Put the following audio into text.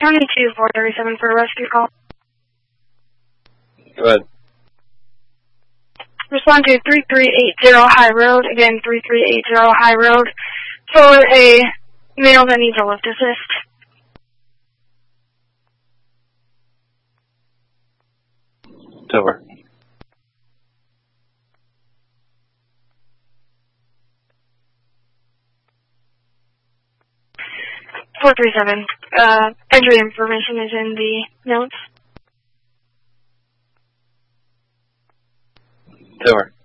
County 2437 for a rescue call. Go ahead. Respond to 3380 High Road, again 3380 High Road, for a male that needs a lift assist. It's over. Entry information is in the notes. It's over.